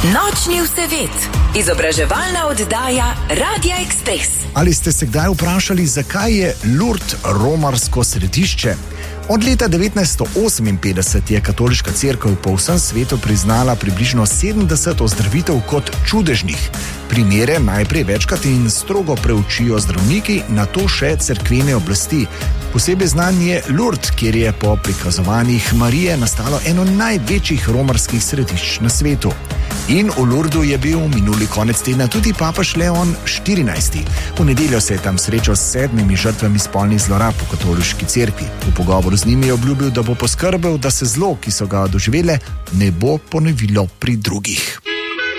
Nočni vsevet, izobraževalna oddaja Radia Express. Ali ste se kdaj vprašali, zakaj je Lourdes romarsko središče? Od leta 1958 je katoliška cerkev po vsem svetu priznala približno 70 ozdravitev kot čudežnih. Primere najprej večkrat in strogo preučijo zdravniki, nato še cerkvene oblasti. Posebej znan je Lourdes, kjer je po prikazovanjih Marije nastalo eno največjih romarskih središč na svetu. In v Lourdesu je bil minuli konec tedna tudi papež Leon XIV. V nedeljo se je tam srečal s 7 žrtvami spolnih zlorab v katoliški cerkvi. V pogovoru z njimi je obljubil, da bo poskrbel, da se zlo, ki so ga doživele, ne bo ponovilo pri drugih.